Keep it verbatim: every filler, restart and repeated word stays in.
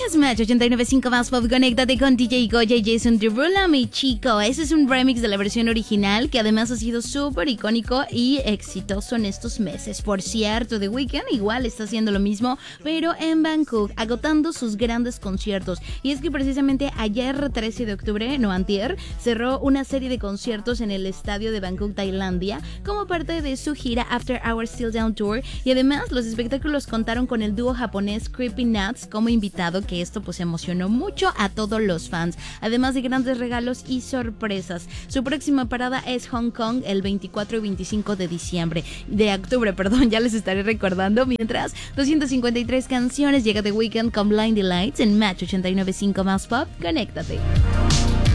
Escuchas Match ochenta y nueve punto cinco más Pop. Conéctate con D J Goya y Jason Derulo, mi chico. Ese es un remix de la versión original que además ha sido súper icónico y exitoso en estos meses. Por cierto, The Weeknd igual está haciendo lo mismo, pero en Bangkok, agotando sus grandes conciertos. Y es que precisamente ayer, trece de octubre, no antier, cerró una serie de conciertos en el estadio de Bangkok, Tailandia, como parte de su gira After Our Still Down Tour. Y además, los espectáculos contaron con el dúo japonés Creepy Nuts como invitado, que esto pues emocionó mucho a todos los fans, además de grandes regalos y sorpresas. Su próxima parada es Hong Kong el veinticuatro y veinticinco de diciembre, de octubre, perdón, ya les estaré recordando. Mientras, doscientas cincuenta y tres canciones llega The Weeknd con Blinding Lights en Match ochenta y nueve punto cinco más Pop. Conéctate.